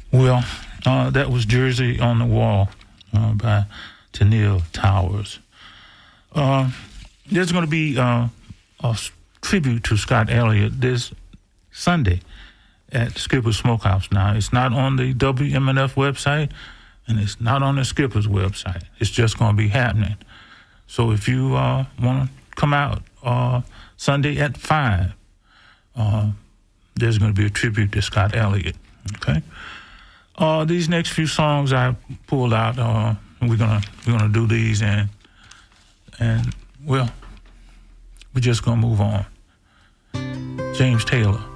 Well, that was Jersey on the Wall by Tennille Towers. There's going to be a tribute to Scott Elliott this Sunday at Skipper's Smokehouse. Now, it's not on the WMNF website, and it's not on the Skipper's website. It's just going to be happening. So if you want to come out Sunday at 5, there's going to be a tribute to Scott Elliott, okay? These next few songs I pulled out, we're gonna do these, and well, we're just gonna move on. James Taylor.